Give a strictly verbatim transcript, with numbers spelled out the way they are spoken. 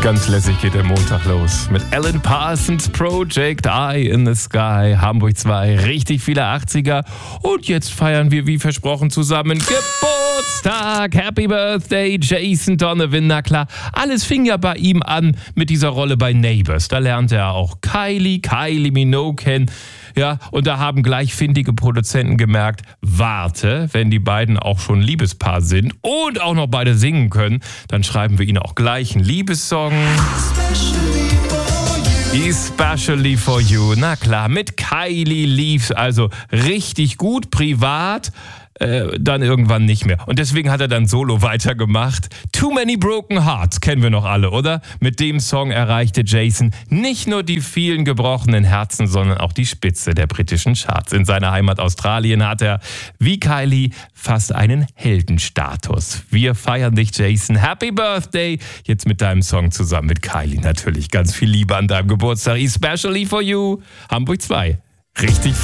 Ganz lässig geht der Montag los mit Alan Parsons Project, Eye in the Sky, Hamburg zwei, richtig viele achtziger und jetzt feiern wir wie versprochen zusammen Geburtstag, Happy Birthday Jason Donovan, na klar, alles fing ja bei ihm an mit dieser Rolle bei Neighbours, da lernte er auch Kylie, Kylie Minogue kennen. Ja, und da haben gleich findige Produzenten gemerkt, warte, wenn die beiden auch schon Liebespaar sind und auch noch beide singen können, dann schreiben wir ihnen auch gleich einen Liebessong. Especially for you. Na klar, mit Kylie lief's also richtig gut, privat, äh, dann irgendwann nicht mehr. Und deswegen hat er dann solo weitergemacht. Too Many Broken Hearts kennen wir noch alle, oder? Mit dem Song erreichte Jason nicht nur die vielen gebrochenen Herzen, sondern auch die Spitze der britischen Charts. In seiner Heimat Australien hat er, wie Kylie, fast einen Heldenstatus. Wir feiern dich, Jason. Happy Birthday! Jetzt mit deinem Song zusammen mit Kylie natürlich. Ganz viel Liebe an deinem Geburtstag. Especially for you. Hamburg zwei. Richtig